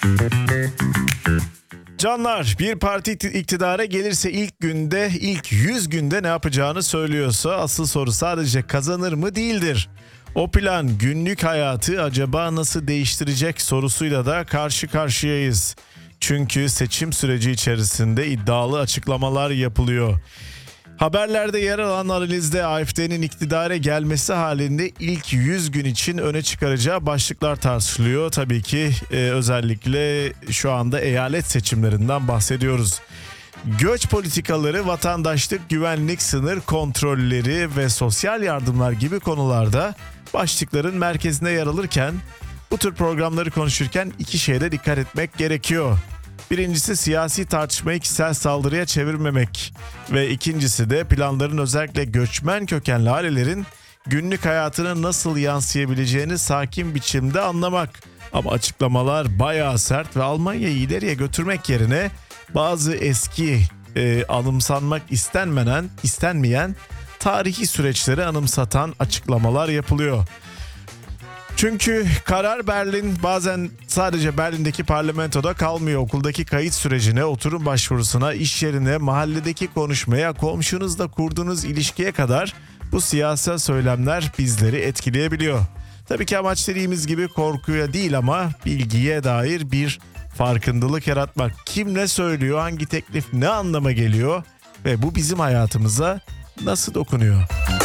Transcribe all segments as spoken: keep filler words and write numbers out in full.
Canlar, bir parti iktidara gelirse ilk günde, ilk yüz günde ne yapacağını söylüyorsa asıl soru sadece kazanır mı değildir. O plan günlük hayatı acaba nasıl değiştirecek sorusuyla da karşı karşıyayız. Çünkü seçim süreci içerisinde iddialı açıklamalar yapılıyor. Haberlerde yer alan analizde A F D'nin iktidara gelmesi halinde ilk yüz gün için öne çıkaracağı başlıklar tartışılıyor. Tabii ki e, özellikle şu anda eyalet seçimlerinden bahsediyoruz. Göç politikaları, vatandaşlık, güvenlik, sınır kontrolleri ve sosyal yardımlar gibi konularda başlıkların merkezinde yer alırken bu tür programları konuşurken iki şeye dikkat etmek gerekiyor. Birincisi siyasi tartışmayı kişisel saldırıya çevirmemek ve ikincisi de planların özellikle göçmen kökenli ailelerin günlük hayatına nasıl yansıyabileceğini sakin biçimde anlamak. Ama açıklamalar bayağı sert ve Almanya'yı ileriye götürmek yerine bazı eski e, anımsanmak istenmeyen, istenmeyen tarihi süreçleri anımsatan açıklamalar yapılıyor. Çünkü karar Berlin bazen sadece Berlin'deki parlamentoda kalmıyor. Okuldaki kayıt sürecine, oturum başvurusuna, iş yerine, mahalledeki konuşmaya, komşunuzla kurduğunuz ilişkiye kadar bu siyasal söylemler bizleri etkileyebiliyor. Tabii ki amaç dediğimiz gibi korkuya değil ama bilgiye dair bir farkındalık yaratmak. Kim ne söylüyor, hangi teklif ne anlama geliyor ve bu bizim hayatımıza nasıl dokunuyor?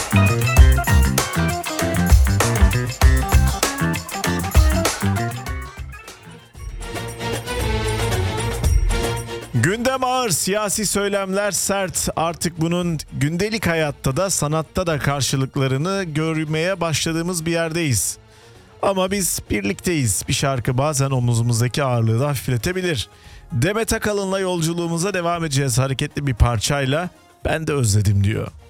Gündem ağır, siyasi söylemler sert. Artık bunun gündelik hayatta da sanatta da karşılıklarını görmeye başladığımız bir yerdeyiz. Ama biz birlikteyiz. Bir şarkı bazen omuzumuzdaki ağırlığı da hafifletebilir. Demet Akalın'la yolculuğumuza devam edeceğiz hareketli bir parçayla. Ben de özledim diyor.